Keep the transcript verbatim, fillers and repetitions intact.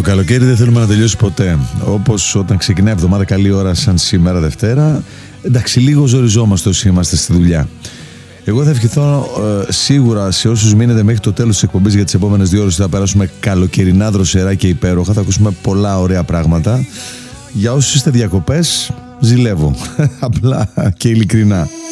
καλοκαίρι δεν θέλουμε να τελειώσει ποτέ. Όπως όταν ξεκινάει η εβδομάδα καλή ώρα σαν σήμερα Δευτέρα. Εντάξει, λίγο ζοριζόμαστε όσοι είμαστε στη δουλειά. Εγώ θα ευχηθώ ε, σίγουρα σε όσους μείνετε μέχρι το τέλος της εκπομπής, για τις επόμενες δύο ώρες θα περάσουμε καλοκαιρινά δροσερά και υπέροχα. Θα ακούσουμε πολλά ωραία πράγματα. Για όσους είστε διακοπές, ζηλεύω. Απλά και ειλικρινά.